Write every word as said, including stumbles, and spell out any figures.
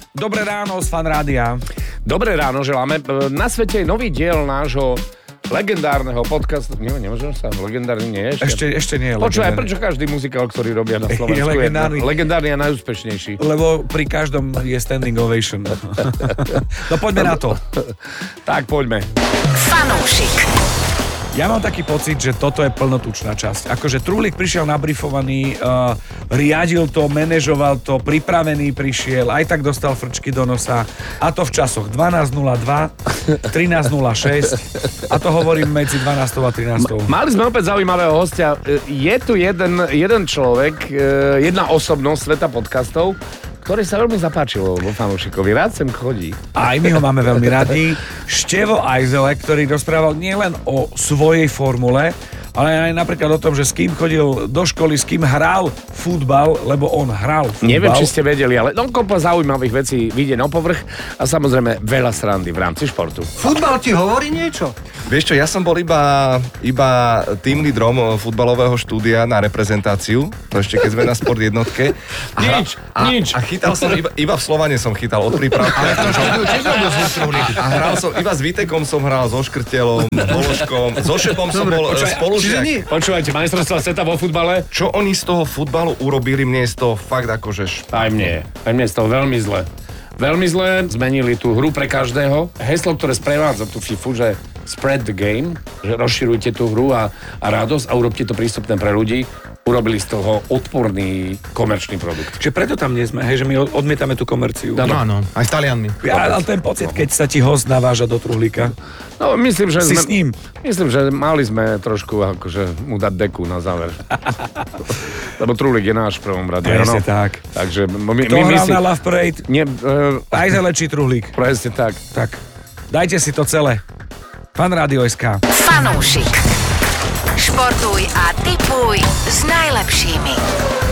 Dobré ráno z Fan Rádia. Dobré ráno želáme. Na svete je nový diel nášho legendárneho podcastu. Nie, nemôžem sa, legendárny nie je ešte. Ešte, ešte nie je Počúvaj, prečo každý muzikál, ktorý robia na Slovensku, je legendárny, je legendárny a najúspešnejší? Lebo pri každom je standing ovation. No poďme na to. Tak, poďme. Fanúšik. Ja mám taký pocit, že toto je plnotučná časť. Akože Truhlík prišiel nabrifovaný, uh, riadil to, manažoval to, pripravený prišiel, aj tak dostal frčky do nosa. A to v časoch dvanásť nula dva, trinásť nula šesť a to hovorím medzi dvanástou a trinástou. Ma- mali sme opäť zaujímavého hostia. Je tu jeden, jeden človek, jedna osobnosť sveta podcastov, ktorý sa veľmi zapáčilo vo fanúšikovi. Rád sem chodí. Aj my ho máme veľmi radi. Števo Ajzele, ktorý rozprával nielen o svojej formule, ale aj napríklad o tom, že s kým chodil do školy, s kým hral futbal, lebo on hral futbal. Neviem, či ste vedeli, ale no kopa zaujímavých vecí vyjde na povrch a samozrejme veľa srandy v rámci športu. Futbal ti hovorí niečo? Vieš čo, ja som bol iba, iba tým lídrom futbalového štúdia na reprezentáciu, to ešte keď sme na Sport jednotke. A Nič, a, nič. A chytal som, iba, iba v Slovane som chytal od prípravky. A hral som, iba s Vitekom som hral, so Škrtelom, s Bološkom, so Šepom som bol spolužiak. Počúvajte, majstrovstvá sveta vo futbale? Čo oni z toho futbalu urobili, mne je z toho fakt akože šp... Aj mne. Aj mne je z toho veľmi zle. Veľmi zle. Zmenili tú hru pre každého. Heslo, ktoré sprevádza tú FIFU, že spread the game, že rozširujte tú hru a, a radosť a urobte to prístupné pre ľudí. Urobili z toho odporný komerčný produkt. Čiže preto tam nie sme, hej, že my odmietame tú komerciu. No, áno, aj s Talianmi. Ja, ale ten pocit, keď sa ti host naváža do Truhlíka. No, myslím, že Si sme, s ním. Myslím, že mali sme trošku akože mu dať deku na záver. Lebo Truhlík je náš v prvom rade. Presne no? tak. Takže my, Kto my, my hral si... na Love Parade? Nie, uh, Ajzele či Truhlík? presne tak. Tak, dajte si to celé. Fan Rádio es ká. Fanúšik. Športuj a tipuj s najlepšími.